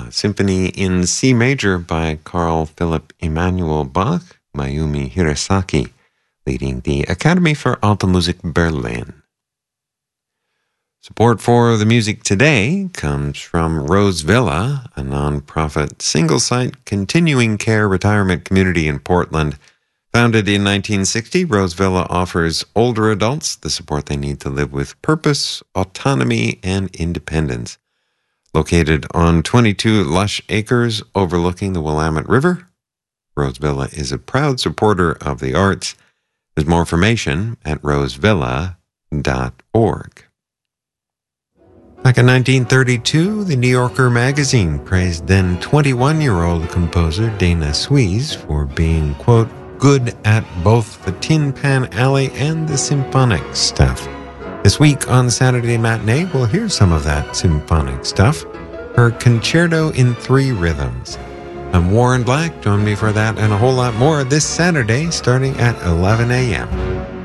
Symphony in C major by Carl Philipp Emanuel Bach, Mayumi Hirasaki, leading the Academy for Alte Musik Berlin. Support for the music today comes from Rose Villa, a nonprofit single-site continuing care retirement community in Portland. Founded in 1960, Rose Villa offers older adults the support they need to live with purpose, autonomy, and independence. Located on 22 lush acres overlooking the Willamette River, Rose Villa is a proud supporter of the arts. There's more information at rosevilla.org. Back in 1932, the New Yorker magazine praised then 21-year-old composer Dana Suisse for being, quote, good at both the Tin Pan Alley and the symphonic stuff. This week on Saturday Matinee, we'll hear some of that symphonic stuff. Her Concerto in 3 Rhythms. I'm Warren Black. Join me for that and a whole lot more this Saturday starting at 11 a.m.